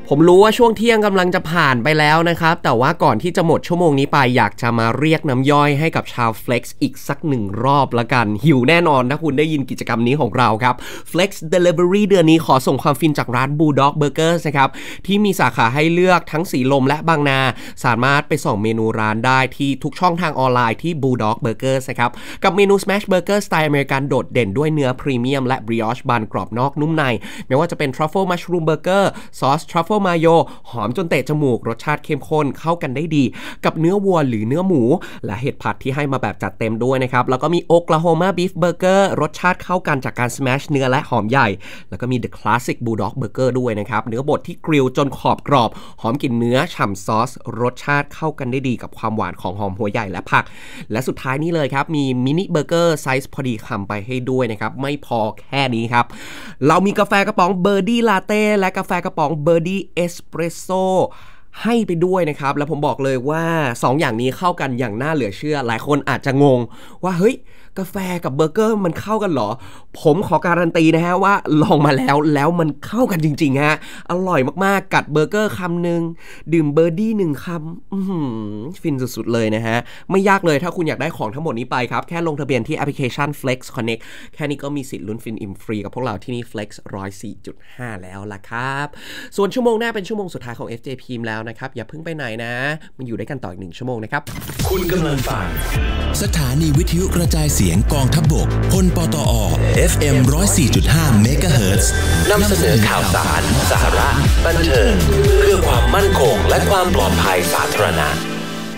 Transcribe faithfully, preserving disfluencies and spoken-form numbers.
ผมรู้ว่าช่วงเที่ยงกำลังจะผ่านไปแล้วนะครับแต่ว่าก่อนที่จะหมดชั่วโมงนี้ไปอยากจะมาเรียกน้ำย่อยให้กับชาว Flex อีกสักหนึ่งรอบละกันหิวแน่นอนถ้าคุณได้ยินกิจกรรมนี้ของเราครับ Flex Delivery เดือนนี้ขอส่งความฟินจากร้าน Bulldog Burgers นะครับที่มีสาขาให้เลือกทั้งสีลมและบางนาสามารถไปส่องเมนูร้านได้ที่ทุกช่องทางออนไลน์ที่ Bulldog Burgers นะครับกับเมนู Smash Burger สไตล์อเมริกันโดดเด่นด้วยเนื้อพรีเมียมและ brioche บันกรอบนอกนุ่มในไม่ว่าจะเป็น Truffle Mushroom Burger ซอส Truffle Mayo หอมจนเตะจมูกรสชาติเข้มข้นเข้ากันได้ดีกับเนื้อวัวหรือเนื้อหมูและเห็ดผัดที่ให้มาแบบจัดเต็มด้วยนะครับแล้วก็มี Oklahoma Beef Burger รสชาติเข้ากันจากการ smash เนื้อและหอมใหญ่แล้วก็มี The Classic Bulldog Burger ด้วยนะครับเนื้อบดที่กริลจนขอบกรอบหอมกลิ่นเนื้อฉ่ำซอสรสชาติเข้ากันได้ดีกับความหวานของหอมหัวใหญ่และผักและสุดท้ายนี้เลยครับมีมินิเบอร์เกอร์ไซส์พอดีคำไปให้ด้วยนะครับไม่พอแค่นี้ครับเรามีกาแฟกระป๋องเบอร์ดี้ลาเต้และกาแฟกระป๋องเบอร์ดี้เอสเปรสโซ่ให้ไปด้วยนะครับแล้วผมบอกเลยว่าสองอย่างนี้เข้ากันอย่างน่าเหลือเชื่อหลายคนอาจจะงงว่าเฮ้ยกาแฟกับเบอร์เกอร์มันเข้ากันเหรอผมขอการันตีนะฮะว่าลองมาแล้วแล้วมันเข้ากันจริงๆฮะอร่อยมากๆกัดเบอร์เกอร์คำนึงดื่มเบอร์ดี้หนึ่งคำอื้อหือฟินสุดๆเลยนะฮะไม่ยากเลยถ้าคุณอยากได้ของทั้งหมดนี้ไปครับแค่ลงทะเบียนที่แอปพลิเคชัน Flex Connect แค่นี้ก็มีสิทธิ์ลุ้นฟินอิ่มฟรีกับพวกเราที่นี่ Flex หนึ่งร้อยสี่จุดห้า แล้วล่ะครับส่วนชั่วโมงหน้าเป็นชั่วโมงสุดท้ายของ เอฟ เจ พี แล้วนะครับอย่าเพิ่งไปไหนนะมันอยู่ด้วยกันต่ออีกหนึ่งชั่วโมงนะครับคุณกำลังฟังสถานีวิทยุกระจายเสียงกองทัพบกพลปตอ เอฟ เอ็ม หนึ่งร้อยสี่จุดห้า เมกะเฮิรตซ์นำเสนอข่าวสารสาระบันเทิงเพื่อความมั่นคงและความปลอดภัยสาธารณะ